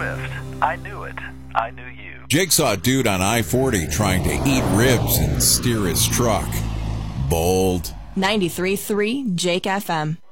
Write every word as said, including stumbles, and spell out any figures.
Swift. I knew it. I knew you. Jake saw a dude on I forty trying to eat ribs and steer his truck. Bold. ninety-three point three Jake F M.